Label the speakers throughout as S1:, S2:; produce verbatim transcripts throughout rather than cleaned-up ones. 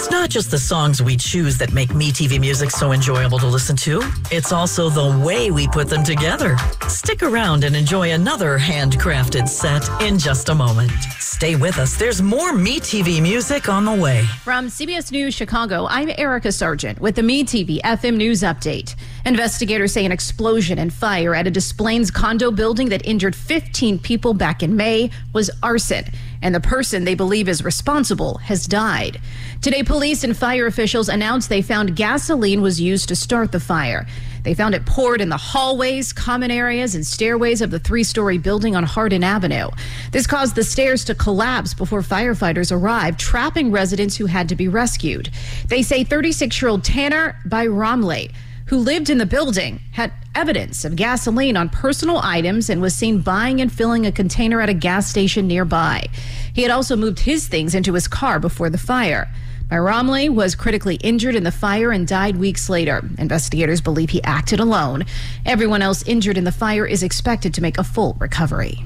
S1: It's not just the songs we choose that make MeTV Music so enjoyable to listen to. It's also the way we put them together. Stick around and enjoy another handcrafted set in just a moment. Stay with us. There's more MeTV Music on the way.
S2: From C B S News Chicago, I'm Erica Sargent with the MeTV F M News Update. Investigators say an explosion and fire at a Des Plaines condo building that injured fifteen people back in May was arson, and the person they believe is responsible has died. Today, police and fire officials announced they found gasoline was used to start the fire. They found it poured in the hallways, common areas, and stairways of the three-story building on Hardin Avenue. This caused the stairs to collapse before firefighters arrived, trapping residents who had to be rescued. They say thirty-six-year-old Tanner Byramley, who lived in the building, had evidence of gasoline on personal items and was seen buying and filling a container at a gas station nearby. He had also moved his things into his car before the fire. Byramley was critically injured in the fire and died weeks later. Investigators believe he acted alone. Everyone else injured in the fire is expected to make a full recovery.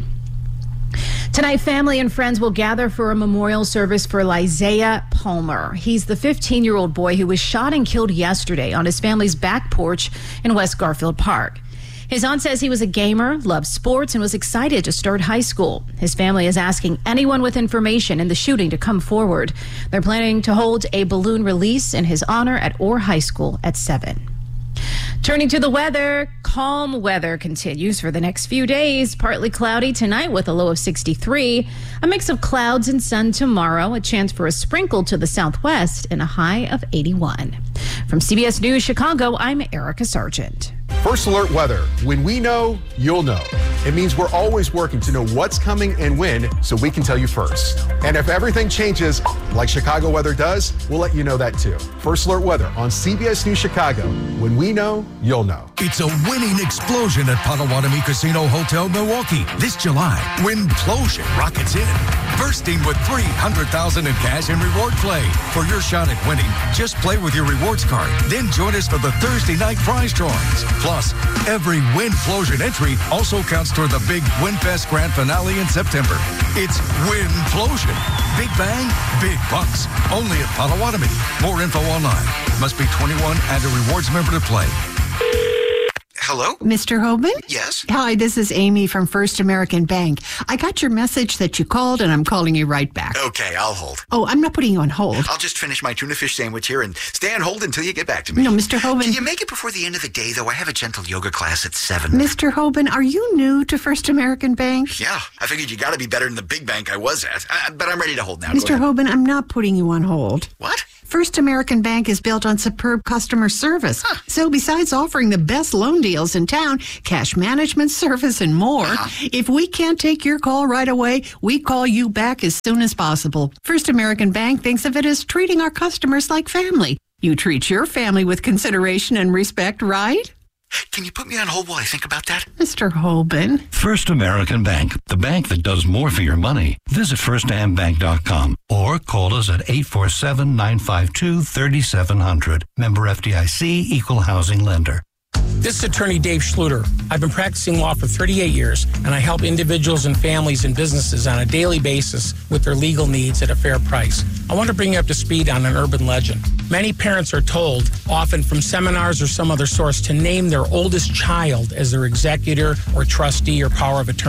S2: Tonight, family and friends will gather for a memorial service for Lyzea Palmer. He's the fifteen-year-old boy who was shot and killed yesterday on his family's back porch in West Garfield Park. His aunt says he was a gamer, loved sports, and was excited to start high school. His family is asking anyone with information in the shooting to come forward. They're planning to hold a balloon release in his honor at Orr High School at seven. Turning to the weather, calm weather continues for the next few days. Partly cloudy tonight with a low of sixty-three. A mix of clouds and sun tomorrow. A chance for a sprinkle to the southwest and a high of eighty-one. From C B S News Chicago, I'm Erica Sargent.
S3: First Alert Weather. When we know, you'll know. It means we're always working to know what's coming and when so we can tell you first. And if everything changes, like Chicago weather does, we'll let you know that too. First Alert Weather on C B S News Chicago. When we know, you'll know.
S4: It's a winning explosion at Potawatomi Casino Hotel Milwaukee. This July, Winplosion rockets in, bursting with three hundred thousand dollars in cash and reward play. For your shot at winning, just play with your rewards card. Then join us for the Thursday night prize drawings. Plus, every Winplosion entry also counts toward the big WinFest Grand Finale in September. It's Winplosion. Big bang, big bucks. Only at Potawatomi. More info online. Must be twenty-one and a rewards member to play.
S5: Hello?
S6: Mister Hoban?
S5: Yes?
S6: Hi, this is Amy from First American Bank. I got your message that you called, and I'm calling you right back.
S5: Okay, I'll hold.
S6: Oh, I'm not putting you on hold.
S5: I'll just finish my tuna fish sandwich here and stay on hold until you get back to me.
S6: No, Mister Hoban.
S5: Can you make it before the end of the day, though? I have a gentle yoga class at seven.
S6: Mister Hoban, are you new to First American Bank?
S5: Yeah, I figured you got to be better than the big bank I was at. Uh, but I'm ready to hold now.
S6: Mister Hoban, I'm not putting you on hold.
S5: What?
S6: First American Bank is built on superb customer service. Huh. So besides offering the best loan deals in town, cash management service, and more, uh-huh. if we can't take your call right away, we call you back as soon as possible. First American Bank thinks of it as treating our customers like family. You treat your family with consideration and respect, right?
S5: Can you put me on hold while I think about that?
S6: Mister Hoban.
S7: First American Bank, the bank that does more for your money. Visit first am bank dot com or call us at eight four seven, nine five two, three seven zero zero. Member F D I C, Equal Housing Lender.
S8: This is attorney Dave Schluter. I've been practicing law for thirty-eight years, and I help individuals and families and businesses on a daily basis with their legal needs at a fair price. I want to bring you up to speed on an urban legend. Many parents are told, often from seminars or some other source, to name their oldest child as their executor or trustee or power of attorney.